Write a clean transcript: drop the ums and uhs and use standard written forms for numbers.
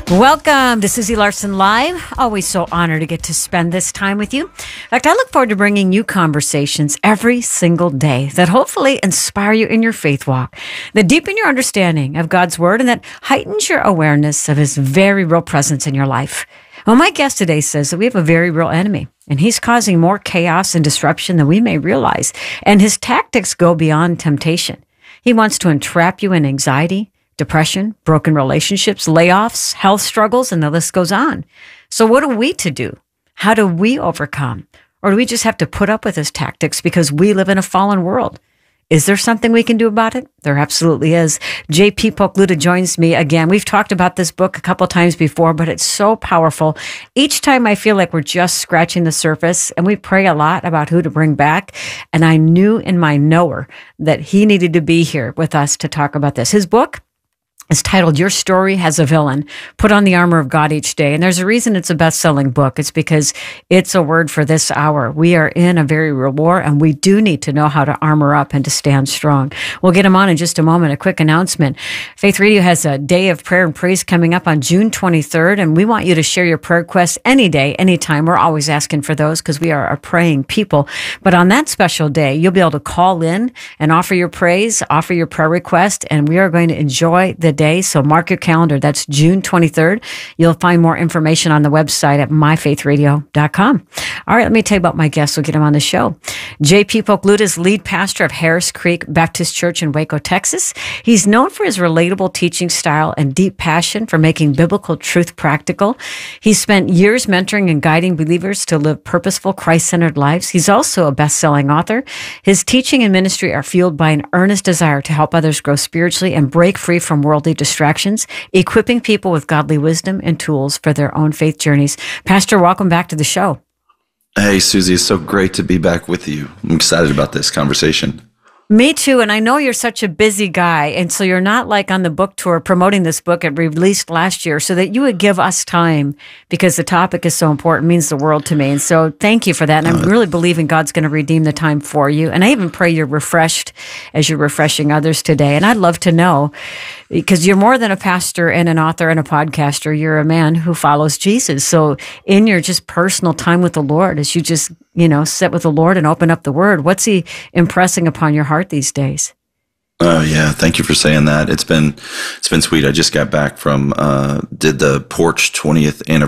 Welcome to Susie Larson Live. Always so honored to get to spend this time with you. In fact, I look forward to bringing you conversations every single day that hopefully inspire you in your faith walk, that deepen your understanding of God's Word, and that heightens your awareness of His very real presence in your life. Well, my guest today says that we have a very real enemy, and he's causing more chaos and disruption than we may realize, and his tactics go beyond temptation. He wants to entrap you in anxiety, depression, broken relationships, layoffs, health struggles, and the list goes on. So what are we to do? How do we overcome? Or do we just have to put up with his tactics because we live in a fallen world? Is there something we can do about it? There absolutely is. J.P. Pokluda joins me again. We've talked about this book a couple times before, but it's so powerful. Each time I feel like we're just scratching the surface, and we pray a lot about who to bring back. And I knew in my knower that he needed to be here with us to talk about this. His book is titled Your Story Has a Villain. Put on the armor of God each day. And there's a reason it's a best-selling book. It's because it's a word for this hour. We are in a very real war, and we do need to know how to armor up and to stand strong. We'll get him on in just a moment. A quick announcement. Faith Radio has a day of prayer and praise coming up on June 23rd, and we want you to share your prayer requests any day, anytime. We're always asking for those because we are a praying people. But on that special day, you'll be able to call in and offer your praise, offer your prayer request, and we are going to enjoy the day. So mark your calendar. That's June 23rd. You'll find more information on the website at myfaithradio.com. All right, let me tell you about my guest. We'll get him on the show. J.P. Pokluda is lead pastor of Harris Creek Baptist Church in Waco, Texas. He's known for his relatable teaching style and deep passion for making biblical truth practical. He's spent years mentoring and guiding believers to live purposeful, Christ-centered lives. He's also a best-selling author. His teaching and ministry are fueled by an earnest desire to help others grow spiritually and break free from worldly distractions, equipping people with godly wisdom and tools for their own faith journeys. Pastor, welcome back to the show. Hey, Susie, it's so great to be back with you. I'm excited about this conversation. Me too, and I know you're such a busy guy, and so you're not like on the book tour promoting this book it released last year, so that you would give us time, because the topic is so important, means the world to me, and so thank you for that, and I'm really believing God's going to redeem the time for you, and I even pray you're refreshed as you're refreshing others today, and I'd love to know, because you're more than a pastor and an author and a podcaster, you're a man who follows Jesus, so in your just personal time with the Lord, as you just, sit with the Lord and open up the Word, what's He impressing upon your heart these days? Oh yeah, thank you for saying that. It's been sweet. I just got back from did the Porch 20th anniversary